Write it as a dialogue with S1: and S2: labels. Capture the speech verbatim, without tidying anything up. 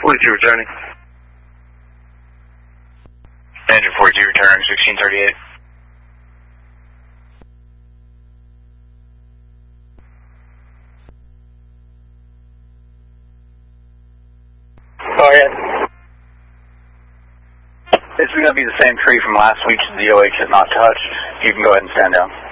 S1: forty-two returning.
S2: Engine forty-two returning, sixteen thirty-eight.
S3: Oh, yeah. This is going to be the same tree from last week that the O H has not touched. You can go ahead and stand down.